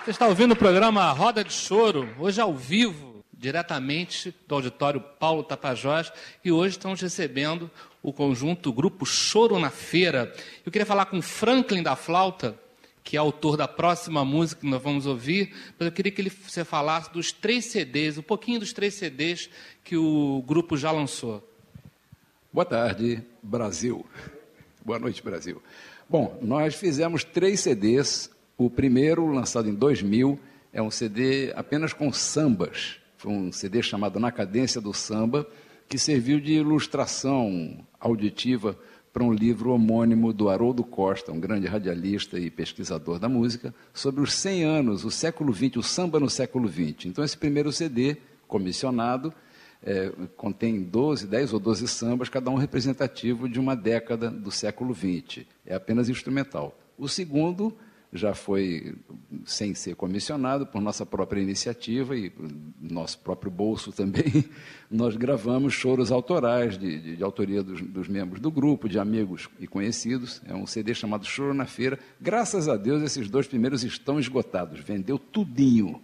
Você está ouvindo o programa Roda de Choro, hoje ao vivo, diretamente do auditório Paulo Tapajós, e hoje estamos recebendo o conjunto Grupo Choro na Feira. Eu queria falar com Franklin da Flauta, que é autor da próxima música que nós vamos ouvir, mas eu queria que você falasse dos 3 CDs, um pouquinho dos 3 CDs que o grupo já lançou. Boa tarde, Brasil. Boa noite, Brasil. Bom, nós fizemos 3 CDs. O primeiro, lançado em 2000, é um CD apenas com sambas. Foi um CD chamado Na Cadência do Samba, que serviu de ilustração auditiva para um livro homônimo do Haroldo Costa, um grande radialista e pesquisador da música, sobre os 100 anos, o século XX, o samba no século XX. Então, esse primeiro CD, comissionado, contém 10 ou 12 sambas, cada um representativo de uma década do século XX. É apenas instrumental. O segundo já foi, sem ser comissionado, por nossa própria iniciativa e nosso próprio bolso também, nós gravamos choros autorais de autoria dos membros do grupo, de amigos e conhecidos. É um CD chamado Choro na Feira. Graças a Deus, esses 2 primeiros estão esgotados, vendeu tudinho.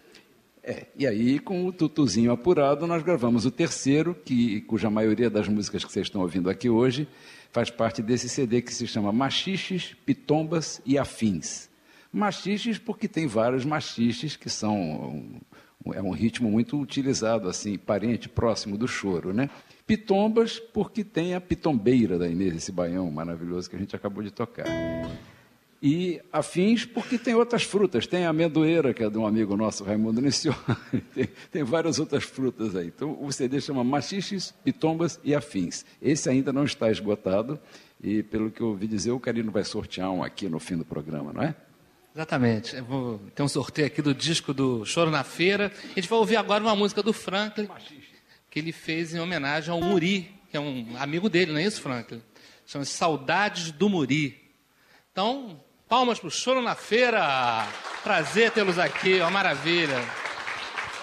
E aí, com o tutuzinho apurado, nós gravamos o terceiro, cuja maioria das músicas que vocês estão ouvindo aqui hoje faz parte desse CD que se chama Machiches, Pitombas e Afins. Machiches porque tem vários machiches que é um ritmo muito utilizado, assim, parente, próximo do choro, né? Pitombas porque tem a pitombeira da Inês, esse baião maravilhoso que a gente acabou de tocar. E afins porque tem outras frutas, tem a amendoeira, que é de um amigo nosso, Raimundo Nicioni, tem várias outras frutas aí. Então, o CD chama Machiches, Pitombas e Afins. Esse ainda não está esgotado e, pelo que eu ouvi dizer, o Carino vai sortear um aqui no fim do programa, não é? Exatamente. Tem um sorteio aqui do disco do Choro na Feira. A gente vai ouvir agora uma música do Franklin, que ele fez em homenagem ao Muri, que é um amigo dele, não é isso, Franklin? Chama-se Saudades do Muri. Então, palmas para o Choro na Feira. Prazer tê-los aqui, uma maravilha.